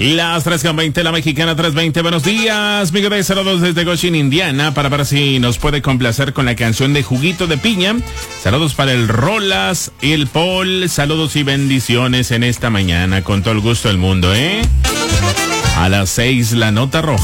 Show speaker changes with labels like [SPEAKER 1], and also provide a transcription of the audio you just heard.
[SPEAKER 1] Las 3:20, la mexicana 3:20. Buenos días, Miguel de saludos desde Goshen, Indiana, para ver si nos puede complacer con la canción de Juguito de Piña. Saludos para el Rolas y el Paul. Saludos y bendiciones en esta mañana, con todo el gusto del mundo, A las 6, la nota roja.